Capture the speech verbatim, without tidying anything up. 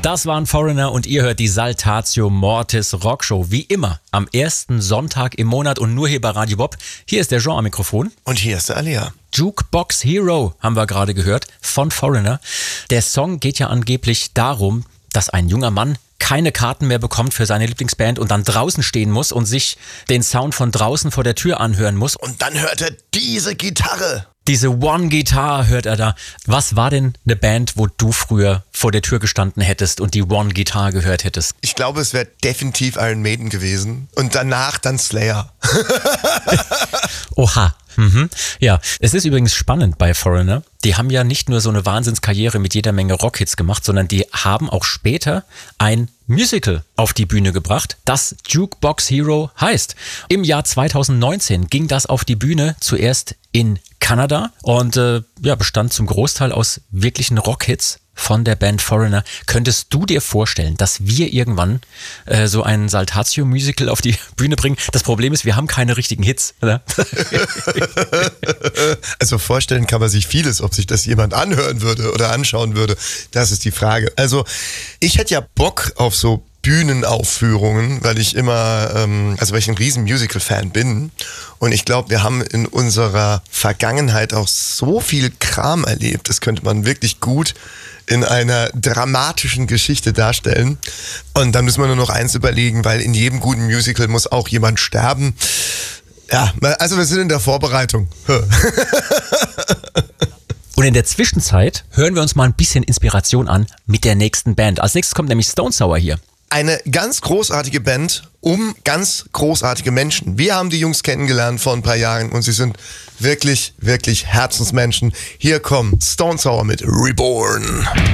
Das waren Foreigner und ihr hört die Saltatio Mortis Rockshow. Wie immer am ersten Sonntag im Monat und nur hier bei Radio Bob. Hier ist der Jean am Mikrofon. Und hier ist der Alia. Jukebox Hero haben wir gerade gehört von Foreigner. Der Song geht ja angeblich darum, dass ein junger Mann keine Karten mehr bekommt für seine Lieblingsband und dann draußen stehen muss und sich den Sound von draußen vor der Tür anhören muss. Und dann hört er diese Gitarre. Diese One-Guitar hört er da. Was war denn eine Band, wo du früher vor der Tür gestanden hättest und die One-Guitar gehört hättest? Ich glaube, es wäre definitiv Iron Maiden gewesen. Und danach dann Slayer. Oha. Mhm. Ja, es ist übrigens spannend bei Foreigner. Die haben ja nicht nur so eine Wahnsinnskarriere mit jeder Menge Rockhits gemacht, sondern die haben auch später ein Musical auf die Bühne gebracht, das Jukebox Hero heißt. Im Jahr zweitausendneunzehn ging das auf die Bühne, zuerst in Kanada und äh, ja, bestand zum Großteil aus wirklichen Rockhits von der Band Foreigner. Könntest du dir vorstellen, dass wir irgendwann äh, so ein Saltatio-Musical auf die Bühne bringen? Das Problem ist, wir haben keine richtigen Hits. Oder? Also vorstellen kann man sich vieles, ob sich das jemand anhören würde oder anschauen würde. Das ist die Frage. Also ich hätte ja Bock auf so Bühnenaufführungen, weil ich immer, ähm, also weil ich ein riesen Musical-Fan bin und ich glaube, wir haben in unserer Vergangenheit auch so viel Kram erlebt, das könnte man wirklich gut in einer dramatischen Geschichte darstellen und dann müssen wir nur noch eins überlegen, weil in jedem guten Musical muss auch jemand sterben. Ja, also wir sind in der Vorbereitung. Und in der Zwischenzeit hören wir uns mal ein bisschen Inspiration an mit der nächsten Band. Als nächstes kommt nämlich Stone Sour hier. Eine ganz großartige Band um ganz großartige Menschen. Wir haben die Jungs kennengelernt vor ein paar Jahren und sie sind wirklich, wirklich Herzensmenschen. Hier kommt Stone Sour mit Reborn.